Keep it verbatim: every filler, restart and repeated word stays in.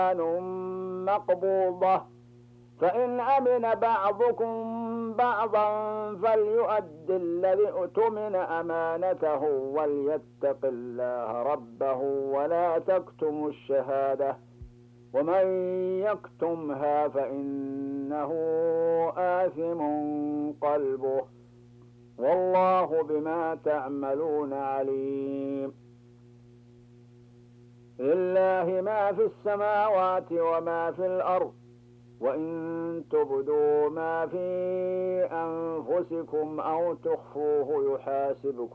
مقبوضة. فإن أمن بعضكم بعضا فليؤد الذي اؤتمن أمانته وليتق الله ربه ولا تكتموا الشهادة ومن يكتمها فإنه آثم قلبه والله بما تعملون عليم. لله ما في السماوات وما في الأرض وإن تبدوا ما في أنفسكم أو تخفوه يحاسبكم